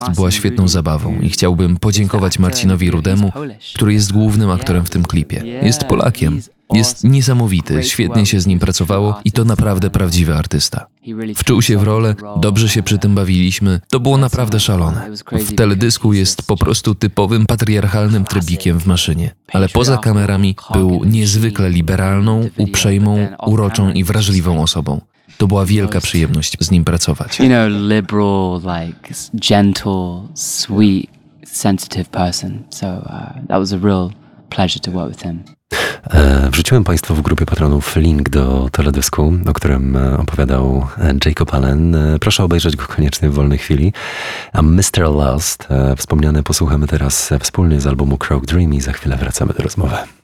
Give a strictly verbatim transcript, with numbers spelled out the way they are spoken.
była świetną zabawą i chciałbym podziękować Marcinowi Rudemu, który jest głównym aktorem w tym klipie. Jest Polakiem. Jest niesamowity, świetnie się z nim pracowało i to naprawdę prawdziwy artysta. Wczuł się w rolę, dobrze się przy tym bawiliśmy, to było naprawdę szalone. W teledysku jest po prostu typowym patriarchalnym trybikiem w maszynie, ale poza kamerami był niezwykle liberalną, uprzejmą, uroczą i wrażliwą osobą. To była wielka przyjemność z nim pracować. You know, liberal, like gentle, sweet, sensitive person. So uh, that was a real pleasure to work with him. Wrzuciłem Państwu w grupie patronów link do teledysku, o którym opowiadał Jacob Allen. Proszę obejrzeć go koniecznie w wolnej chwili. A mister Lost, wspomniane, posłuchamy teraz wspólnie z albumu Croak Dream i za chwilę wracamy do rozmowy.